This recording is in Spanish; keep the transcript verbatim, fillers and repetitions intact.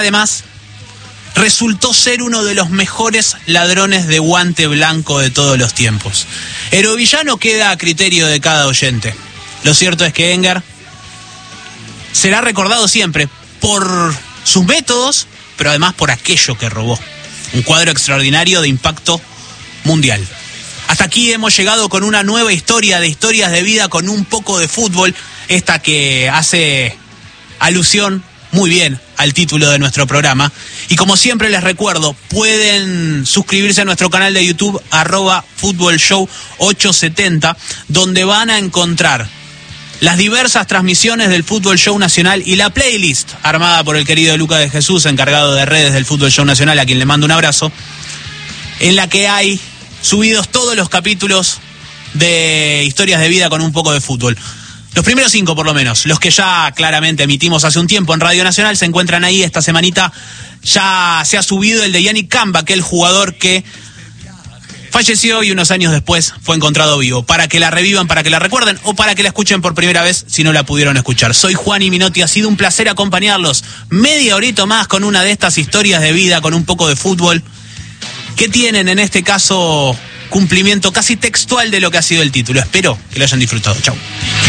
además resultó ser uno de los mejores ladrones de guante blanco de todos los tiempos. Erovillano queda a criterio de cada oyente. Lo cierto es que Engar será recordado siempre por sus métodos, pero además por aquello que robó. Un cuadro extraordinario de impacto mundial. Hasta aquí hemos llegado con una nueva historia de historias de vida con un poco de fútbol. Esta que hace alusión muy bien al título de nuestro programa. Y como siempre les recuerdo, pueden suscribirse a nuestro canal de YouTube, arroba Fútbol Show ochocientos setenta, donde van a encontrar las diversas transmisiones del Fútbol Show Nacional y la playlist armada por el querido Luca de Jesús, encargado de redes del Fútbol Show Nacional, a quien le mando un abrazo, en la que hay subidos todos los capítulos de historias de vida con un poco de fútbol. Los primeros cinco, por lo menos, los que ya claramente emitimos hace un tiempo en Radio Nacional, se encuentran ahí. Esta semanita ya se ha subido el de Yannick Camba, aquel jugador que falleció y unos años después fue encontrado vivo. Para que la revivan, para que la recuerden o para que la escuchen por primera vez si no la pudieron escuchar. Soy Juan y Minotti, ha sido un placer acompañarlos media horita más con una de estas historias de vida, con un poco de fútbol, que tienen en este caso cumplimiento casi textual de lo que ha sido el título. Espero que lo hayan disfrutado. Chau.